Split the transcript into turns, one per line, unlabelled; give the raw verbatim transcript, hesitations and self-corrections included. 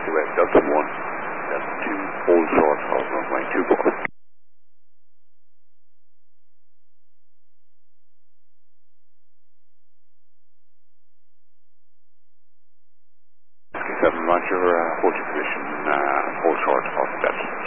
taxi west, Delta one, Delta two, hold short of runway two four. seven Roger, uh, hold your position, uh, hold short of Delta.